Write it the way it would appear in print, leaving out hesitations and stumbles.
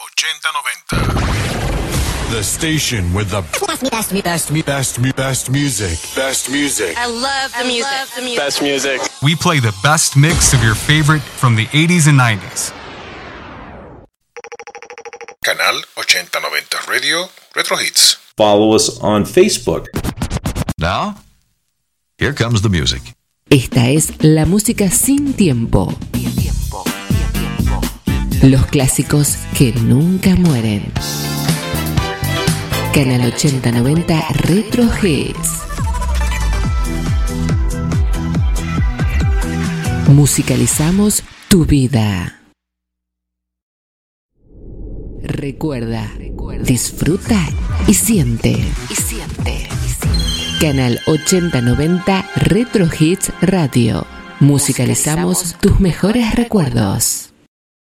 8090. The station with the best music. Best music. I love the music. Best music. We play the best mix of your favorite from the 80s and 90s. Canal 8090 Radio Retro Hits. Follow us on Facebook. Now, here comes the music. Esta es la música sin tiempo. Los clásicos que nunca mueren. Canal 8090 Retro Hits. Musicalizamos tu vida. Recuerda, disfruta y siente. Canal 8090 Retro Hits Radio. Musicalizamos tus mejores recuerdos.